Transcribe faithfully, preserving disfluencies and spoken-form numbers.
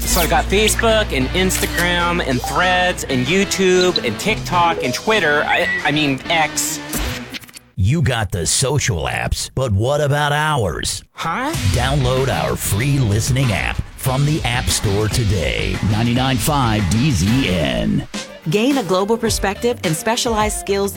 So I got Facebook and Instagram and Threads and YouTube and TikTok and Twitter. I, I mean, X. You got the social apps, but what about ours? Huh? Download our free listening app from the App Store today. ninety-nine point five D Z N. Gain a global perspective and specialized skills